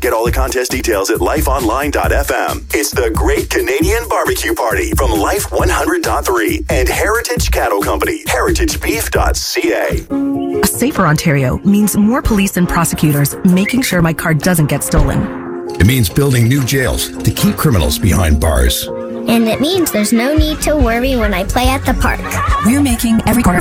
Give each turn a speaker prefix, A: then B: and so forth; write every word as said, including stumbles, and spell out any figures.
A: Get all the contest details at life online dot f m. It's the Great Canadian Barbecue Party from Life one hundred point three and Heritage Cattle Company, heritage beef dot c a.
B: A safer Ontario means more police and prosecutors making sure my car doesn't get stolen.
C: It means building new jails to keep criminals behind bars.
D: And it means there's no need to worry when I play at the park.
B: We're making every corner